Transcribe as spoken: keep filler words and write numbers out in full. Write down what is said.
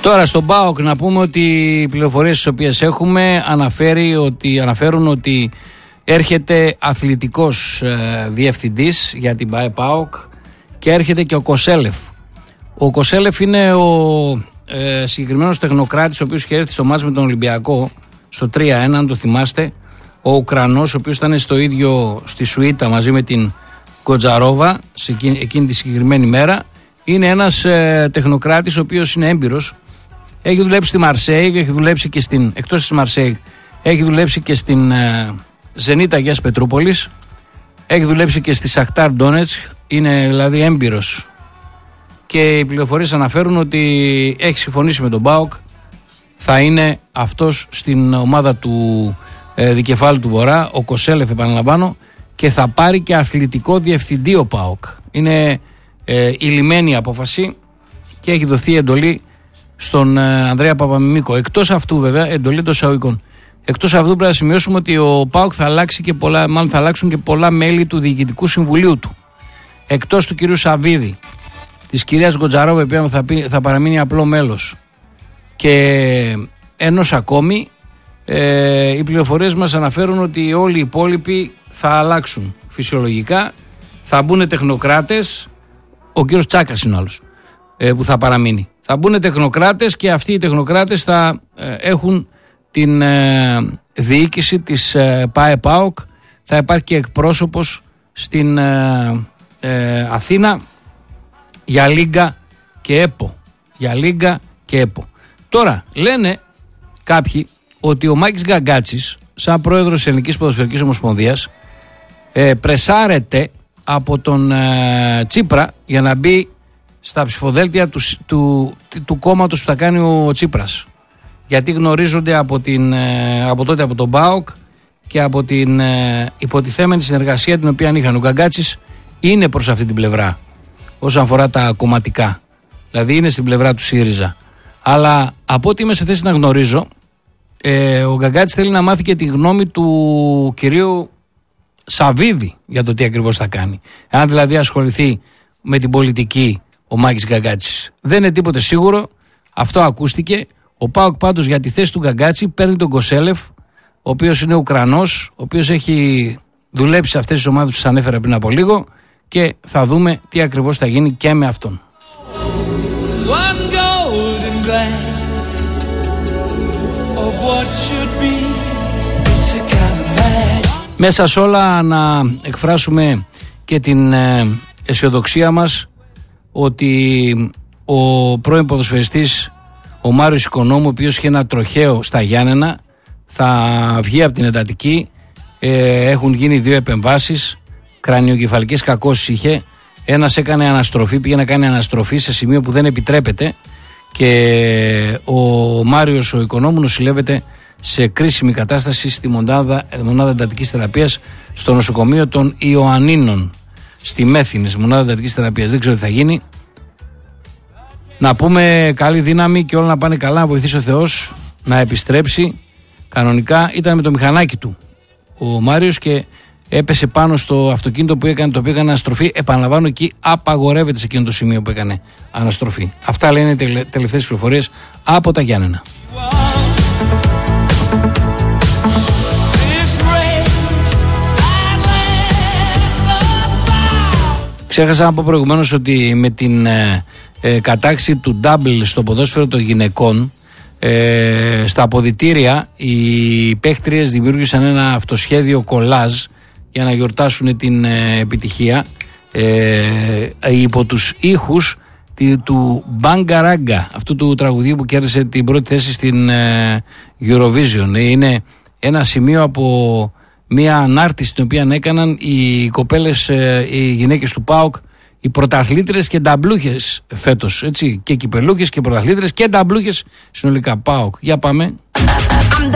Τώρα στον ΠΑΟΚ να πούμε ότι οι πληροφορίες τις οποίες έχουμε αναφέρει ότι, αναφέρουν ότι έρχεται αθλητικός ε, διευθυντής για την ΠΑΟΚ και έρχεται και ο Κοσέλεφ. Ο Κοσέλεφ είναι ο ε, συγκεκριμένος τεχνοκράτης ο οποίος είχε έρθει στο μάτς με τον Ολυμπιακό στο τρία ένα, αν το θυμάστε. Ο Ουκρανός, ο οποίος ήταν στο ίδιο στη Σουίτα μαζί με την Κοτζαρόβα σε εκείνη, εκείνη τη συγκεκριμένη μέρα. Είναι ένας ε, τεχνοκράτης ο οποίος είναι έμπειρος. Έχει δουλέψει στη Μαρσέιγ, έχει δουλέψει και στην, εκτός της Μαρσέιγ, έχει δουλέψει και στην ε, Ζενίτα Αγίας Πετρούπολης, έχει δουλέψει και στη Σαχτάρ Ντόνετσκ, είναι δηλαδή έμπειρος. Και οι πληροφορίες αναφέρουν ότι έχει συμφωνήσει με τον ΠΑΟΚ, θα είναι αυτός στην ομάδα του ε, δικεφάλου του Βορρά, ο Κοσέλεφ επαναλαμβάνω, και θα πάρει και αθλητικό διευθυντή ο ΠΑΟΚ. Είναι ε, η λιμένη απόφαση και έχει δοθεί εντολή στον ε, Ανδρέα Παπαμιμίκο. Εκτός αυτού βέβαια, εντολή των Σαουικών. Εκτός αυτού πρέπει να σημειώσουμε ότι ο ΠΑΟΚ θα αλλάξει και πολλά, μάλλον θα αλλάξουν και πολλά μέλη του Διοικητικού Συμβουλίου του. Εκτός του κυρίου Σαββίδη, της κυρίας Γκοτζαρόβα, η οποία θα, πει, θα παραμείνει απλό μέλος, και ενός ακόμη, ε, οι πληροφορίες μας αναφέρουν ότι όλοι οι υπόλοιποι θα αλλάξουν φυσιολογικά, θα μπουν τεχνοκράτες, ο κύριος Τσάκας είναι ο άλλος ε, που θα παραμείνει. Θα μπουν τεχνοκράτες και αυτοί οι τεχνοκράτες θα ε, έχουν την ε, διοίκηση της ε, ΠΑΕ-ΠΑΟΚ, θα υπάρχει και εκπρόσωπος στην ε, ε, Αθήνα για Λίγκα και ΕΠΟ. Για Λίγκα και ΕΠΟ. Τώρα λένε κάποιοι ότι ο Μάκης Γκαγκάτσης, σαν πρόεδρος της Ελληνικής Ποδοσφαιρικής Ομοσπονδίας, ε, πρεσάρεται από τον ε, Τσίπρα για να μπει στα ψηφοδέλτια του, του, του, του κόμματος που θα κάνει ο Τσίπρας. Γιατί γνωρίζονται από, την, ε, από τότε από τον ΠΑΟΚ και από την ε, υποτιθέμενη συνεργασία την οποία είχαν. Ο Γκαγκάτσης είναι προς αυτή την πλευρά όσον αφορά τα κομματικά. Δηλαδή είναι στην πλευρά του ΣΥΡΙΖΑ. Αλλά από ό,τι είμαι σε θέση να γνωρίζω, ε, ο Γκαγκάτσης θέλει να μάθει και τη γνώμη του κυρίου Σαββίδη για το τι ακριβώς θα κάνει. Αν δηλαδή ασχοληθεί με την πολιτική ο Μάκης Γκαγκάτσης. Δεν είναι τίποτε σίγουρο, αυτό ακούστηκε. Ο ΠΑΟΚ πάντως για τη θέση του Γκαγκάτση παίρνει τον Κοσέλεφ, ο οποίος είναι Ουκρανός, ο οποίος έχει δουλέψει σε αυτές τις ομάδες που σας ανέφερα πριν από λίγο, και θα δούμε τι ακριβώς θα γίνει και με αυτόν. Μέσα σε όλα να εκφράσουμε και την αισιοδοξία μας ότι ο πρώην ποδοσφαιριστής ο Μάριος Οικονόμου, ο οποίος είχε ένα τροχαίο στα Γιάννενα, θα βγει από την εντατική. Ε, έχουν γίνει δύο επεμβάσεις, κρανιοκεφαλικές κακώσεις είχε. Ένας έκανε αναστροφή, πήγε να κάνει αναστροφή σε σημείο που δεν επιτρέπεται, και ο Μάριος ο Οικονόμου νοσηλεύεται σε κρίσιμη κατάσταση στη μονάδα, μονάδα εντατικής θεραπείας στο νοσοκομείο των Ιωαννίνων στη Μέθηνη, στη μονάδα εντατικής θεραπείας. Δεν ξέρω τι θα γίνει. Να πούμε καλή δύναμη και όλα να πάνε καλά, να βοηθήσει ο Θεός να επιστρέψει κανονικά. Ήταν με το μηχανάκι του ο Μάριος και έπεσε πάνω στο αυτοκίνητο που έκανε, το οποίο έκανε αναστροφή. Επαναλαμβάνω, εκεί απαγορεύεται σε εκείνο το σημείο που έκανε αναστροφή. Αυτά λένε οι τελε, τελευταίες πληροφορίες από τα Γιάννενα. Ξέχασα να πω προηγουμένως ότι με την ε, ε, κατάξη του double στο ποδόσφαιρο των γυναικών, ε, στα αποδυτήρια οι παίχτριες δημιούργησαν ένα αυτοσχέδιο κολάζ για να γιορτάσουν την ε, επιτυχία ε, υπό τους ήχους τη, του Μπαγκαράγκα, αυτού του τραγουδίου που κέρδισε την πρώτη θέση στην ε, Eurovision. Είναι ένα σημείο από μια ανάρτηση την οποία έκαναν οι κοπέλες, οι γυναίκες του ΠΑΟΚ, οι πρωταθλήτρες και νταμπλούχες φέτος, έτσι, και κυπελούχες και πρωταθλήτρες και νταμπλούχες συνολικά. ΠΑΟΚ, για πάμε.